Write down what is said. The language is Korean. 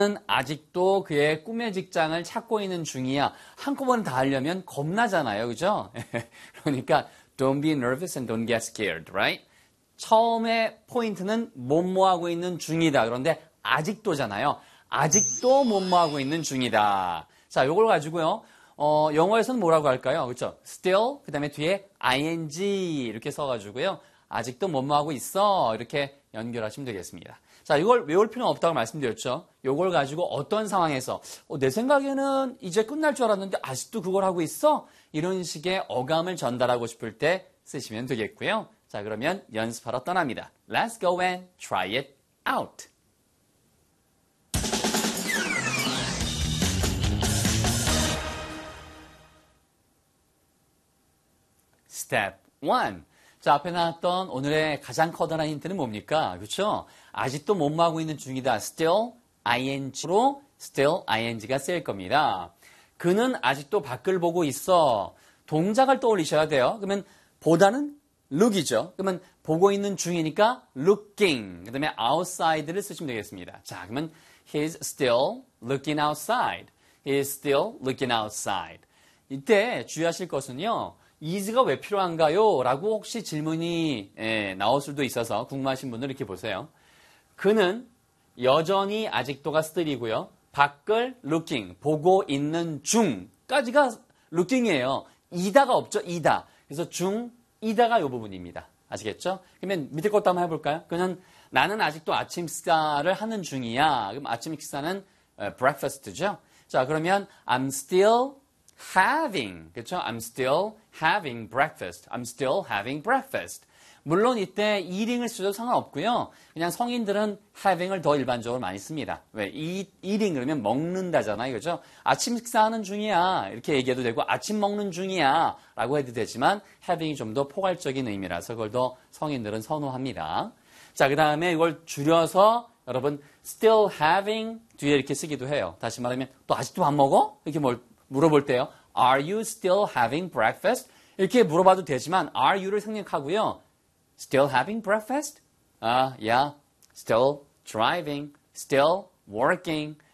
아직도 그의 꿈의 직장을 찾고 있는 중이야. 한꺼번에 다 하려면 겁나잖아요. 그죠? 그러니까 don't be nervous and don't get scared, right? 처음에 포인트는 뭐뭐하고 있는 중이다. 그런데 아직도잖아요. 아직도 뭐뭐하고 있는 중이다. 자, 요걸 가지고요. 영어에서는 뭐라고 할까요? 그렇죠? still, 그 다음에 뒤에 ing 이렇게 써가지고요. 아직도 뭐뭐하고 있어. 이렇게 연결하시면 되겠습니다. 자, 이걸 외울 필요는 없다고 말씀드렸죠. 이걸 가지고 어떤 상황에서 내 생각에는 이제 끝날 줄 알았는데 아직도 그걸 하고 있어? 이런 식의 어감을 전달하고 싶을 때 쓰시면 되겠고요. 자, 그러면 연습하러 떠납니다. Let's go and try it out. Step 1. 자, 앞에 나왔던 오늘의 가장 커다란 힌트는 뭡니까? 그렇죠? 아직도 뭐뭐하고 있는 중이다. still, ing로 still, ing가 쓰일 겁니다. 그는 아직도 밖을 보고 있어. 동작을 떠올리셔야 돼요. 그러면 보다는 look이죠. 그러면 보고 있는 중이니까 looking. 그 다음에 outside를 쓰시면 되겠습니다. 자, 그러면 he's still looking outside. He's still looking outside. 이때 주의하실 것은요. is가 왜 필요한가요? 라고 혹시 질문이 나올 수도 있어서 궁금하신 분들 이렇게 보세요. 그는 여전히 아직도가 still이고요. 밖을 looking, 보고 있는 중까지가 looking이에요. 이다가 없죠, 이다. 그래서 중, 이다가 이 부분입니다. 아시겠죠? 그러면 밑에 것도 한번 해볼까요? 그는 나는 아직도 아침 식사를 하는 중이야. 그럼 아침 식사는 breakfast죠. 자, 그러면 I'm still having, 그렇죠? I'm still having breakfast. I'm still having breakfast. 물론 이때 eating을 써도 상관없고요. 그냥 성인들은 having을 더 일반적으로 많이 씁니다. 왜? eating 그러면 먹는다잖아요. 그죠? 아침 식사하는 중이야. 이렇게 얘기해도 되고 아침 먹는 중이야. 라고 해도 되지만 having이 좀 더 포괄적인 의미라서 그걸 더 성인들은 선호합니다. 자, 그 다음에 이걸 줄여서 여러분 still having 뒤에 이렇게 쓰기도 해요. 다시 말하면 또 아직도 밥 먹어? 이렇게 물어볼 때요. Are you still having breakfast? 이렇게 물어봐도 되지만 are you를 생략하고요. Still having breakfast? Yeah. Still driving. Still working.